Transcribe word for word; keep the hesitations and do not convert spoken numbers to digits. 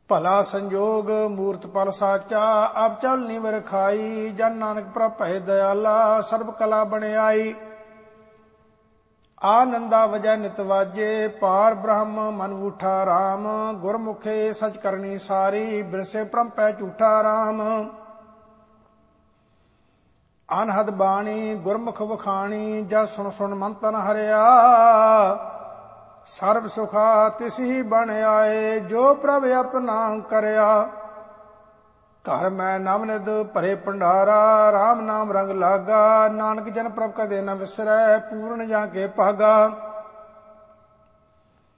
ਭਲਾ ਸੰਜੋਗ ਮੂਰਤ ਪਲ ਸਾਚਾ, ਅਬ ਚਲ ਨਿਵਰ ਖਾਈ। ਜਨ ਨਾਨਕ ਪ੍ਰਭ ਭੈ ਦਇਆਲਾ, ਸਰਬ ਕਲਾ ਬਣਾਈ। ਆਨੰਦਾ ਵਜੈ ਨਿਤ ਵਾਜੇ, ਪਾਰ ਬ੍ਰਹਮ ਮਨ ਊਠਾ ਰਾਮ। ਗੁਰਮੁਖੇ ਸਚ ਕਰਨੀ ਸਾਰੀ, ਬਿਰਸੇ ਭ੍ਰਮ ਪੈ ਝੂਠਾ ਰਾਮ। ਅਨਹਦ ਬਾਣੀ ਗੁਰਮੁਖ ਵਖਾਣੀ, ਜਸ ਸੁਣ ਸੁਣ ਮਨ ਤਨ ਹਰਿਆ। ਸਰਬ ਸੁਖਾ ਤਿਸ ਹੀ ਬਣ ਆਏ, ਜੋ ਪ੍ਰਭ ਆਪਣਾ ਕਰਿਆ। ਘਰ ਮੈਂ ਨਵਨਿਧ ਭਰੇ ਭੰਡਾਰਾ, ਰਾਮ ਨਾਮ ਰੰਗ ਲਾਗਾ। ਨਾਨਕ ਜਨ ਪ੍ਰਭ ਕਦੇ ਨ ਵਿਸਰੈ, ਪੂਰਨ ਜਾ ਕੇ ਭਾਗਾ।